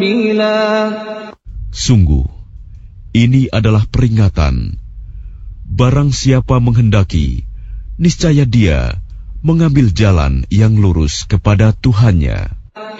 Sungguh, ini adalah peringatan. Barang siapa menghendaki, niscaya dia mengambil jalan yang lurus kepada Tuhannya.